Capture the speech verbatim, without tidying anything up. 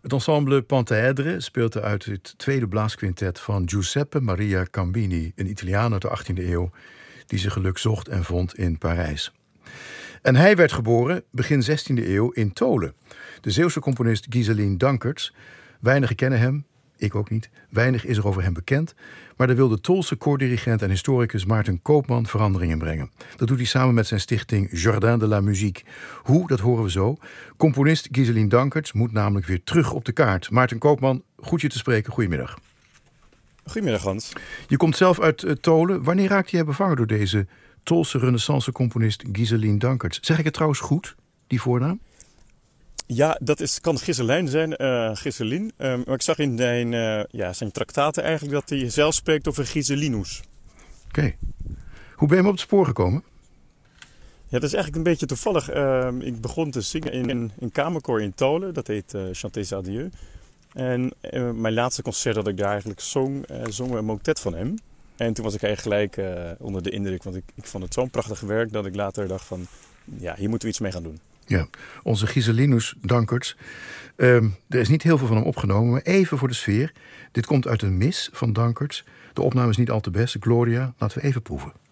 Het ensemble Pentaedre speelde uit het tweede blaasquintet van Giuseppe Maria Cambini, een Italiaan uit de achttiende eeuw die zijn geluk zocht en vond in Parijs. En hij werd geboren begin zestiende eeuw in Tolen. De Zeeuwse componist Ghiselin Dankerts. Weinigen kennen hem, ik ook niet. Weinig is er over hem bekend. Maar daar wil de Tolse koordirigent en historicus Maarten Koopman verandering in brengen. Dat doet hij samen met zijn stichting Jardin de la Musique. Hoe, dat horen we zo. Componist Ghiselin Dankerts moet namelijk weer terug op de kaart. Maarten Koopman, goed je te spreken. Goedemiddag. Goedemiddag, Hans. Je komt zelf uit uh, Tolen. Wanneer raakte jij bevangen door deze Tolse renaissance-componist Ghiselin Dankerts? Zeg ik het trouwens goed, die voornaam? Ja, dat is, kan Ghiselijn zijn, uh, Ghiselin. Uh, maar ik zag in zijn, uh, ja, zijn traktaten eigenlijk dat hij zelf spreekt over Ghiselinus. Oké. Okay. Hoe ben je hem op het spoor gekomen? Ja, dat is eigenlijk een beetje toevallig. Uh, ik begon te zingen in een, een kamerkoor in Tolen. Dat heet uh, Chantez à Dieu. En uh, mijn laatste concert dat ik daar eigenlijk zong, uh, zong een motet van hem. En toen was ik eigenlijk gelijk uh, onder de indruk. Want ik, ik vond het zo'n prachtig werk dat ik later dacht van... ja, hier moeten we iets mee gaan doen. Ja, onze Ghiselinus Dankerts. Um, er is niet heel veel van hem opgenomen, maar even voor de sfeer. Dit komt uit een mis van Dankerts. De opname is niet al te best. Gloria, laten we even proeven.